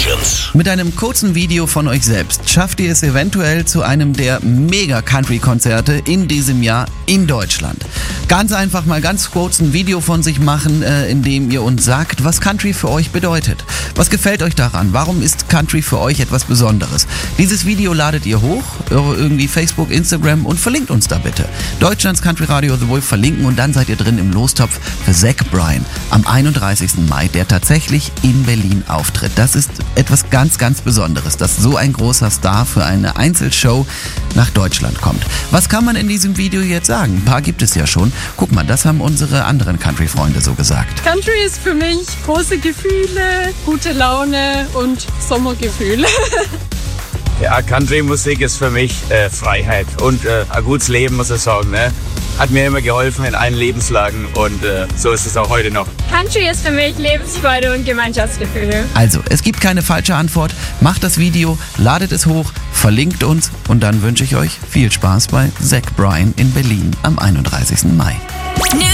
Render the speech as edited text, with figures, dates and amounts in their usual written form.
Legends. Mit einem kurzen Video von euch selbst schafft ihr es eventuell zu einem der Mega-Country-Konzerte in diesem Jahr in Deutschland. Ganz einfach mal ganz kurz ein Video von sich machen, in dem ihr uns sagt, was Country für euch bedeutet. Was gefällt euch daran? Warum ist Country für euch etwas Besonderes? Dieses Video ladet ihr hoch, irgendwie Facebook, Instagram und verlinkt uns da bitte. Deutschlands Country Radio The Wolf verlinken und dann seid ihr drin im Lostopf für Zach Bryan am 31. Mai, der tatsächlich in Berlin auftritt. Das ist etwas ganz, ganz Besonderes, dass so ein großer Star für eine Einzelshow nach Deutschland kommt. Was kann man in diesem Video jetzt sagen? Ein paar gibt es ja schon. Guck mal, das haben unsere anderen Country-Freunde so gesagt. Country ist für mich große Gefühle, gute Laune und Sommergefühle. Ja, Country-Musik ist für mich Freiheit und ein gutes Leben, muss ich sagen. Ne? Hat mir immer geholfen in allen Lebenslagen und so ist es auch heute noch. Country ist für mich Lebensfreude und Gemeinschaftsgefühle. Also, es gibt keine falsche Antwort. Macht das Video, ladet es hoch, verlinkt uns und dann wünsche ich euch viel Spaß bei Zach Bryan in Berlin am 31. Mai.